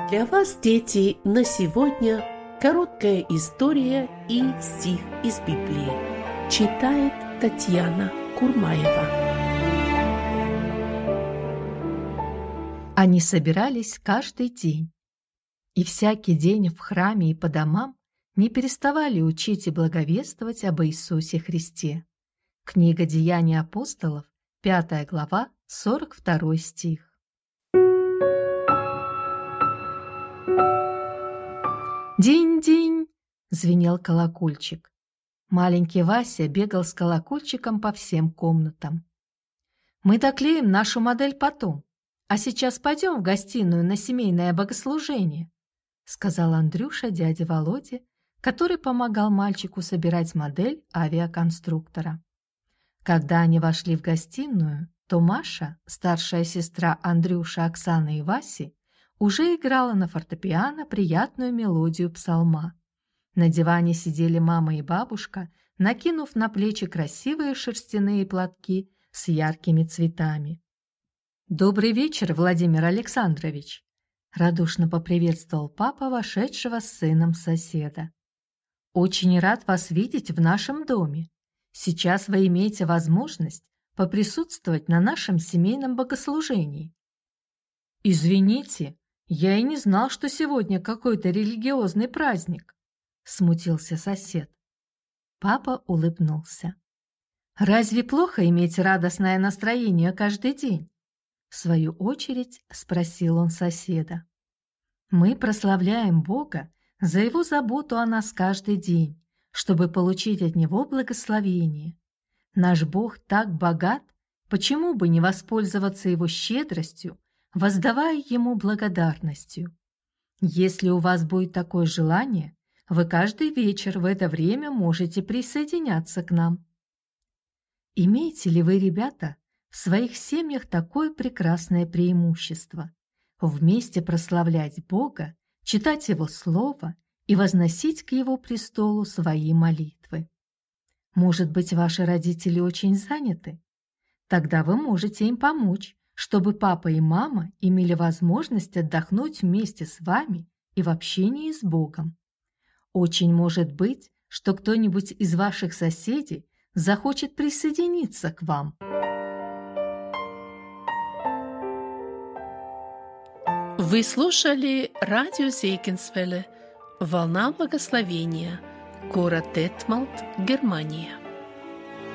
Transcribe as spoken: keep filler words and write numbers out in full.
Для вас, дети, на сегодня короткая история и стих из Библии. Читает Татьяна Курмаева. Они собирались каждый день, и всякий день в храме и по домам не переставали учить и благовествовать об Иисусе Христе. Книга Деяний апостолов, пятая глава, сорок второй стих. «Динь-динь!» – звенел колокольчик. Маленький Вася бегал с колокольчиком по всем комнатам. «Мы доклеим нашу модель потом, а сейчас пойдем в гостиную на семейное богослужение», – сказал Андрюша дяде Володе, который помогал мальчику собирать модель авиаконструктора. Когда они вошли в гостиную, то Маша, старшая сестра Андрюши, Оксаны и Васи, уже играла на фортепиано приятную мелодию псалма. На диване сидели мама и бабушка, накинув на плечи красивые шерстяные платки с яркими цветами. «Добрый вечер, Владимир Александрович!» – радушно поприветствовал папа вошедшего с сыном соседа. «Очень рад вас видеть в нашем доме. Сейчас вы имеете возможность поприсутствовать на нашем семейном богослужении». «Извините, я и не знал, что сегодня какой-то религиозный праздник», – смутился сосед. Папа улыбнулся. «Разве плохо иметь радостное настроение каждый день?» В свою очередь спросил он соседа. «Мы прославляем Бога за Его заботу о нас каждый день, чтобы получить от Него благословение. Наш Бог так богат, почему бы не воспользоваться Его щедростью, воздавая Ему благодарностью? Если у вас будет такое желание, вы каждый вечер в это время можете присоединяться к нам». Имеете ли вы, ребята, в своих семьях такое прекрасное преимущество – вместе прославлять Бога, читать Его Слово и возносить к Его престолу свои молитвы? Может быть, ваши родители очень заняты? Тогда вы можете им помочь, чтобы папа и мама имели возможность отдохнуть вместе с вами и в общении с Богом. Очень может быть, что кто-нибудь из ваших соседей захочет присоединиться к вам. Вы слушали радио Зейгенсвелле «Волна благословения», город Детмолд, Германия.